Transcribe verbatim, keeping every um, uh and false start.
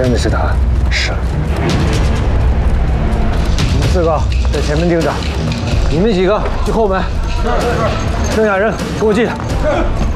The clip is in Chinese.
真的是他？是。你们四个在前门盯着，你们几个去后门。剩下人跟我进。